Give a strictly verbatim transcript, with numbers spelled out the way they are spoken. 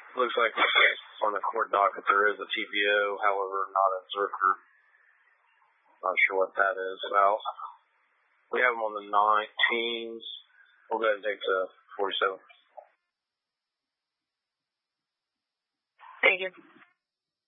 Looks like on the court docket there is a T P O, however, not a Zerker. Not sure what that is about. We have them on the nineteens. We'll go ahead and take the forty-seven. Thank you.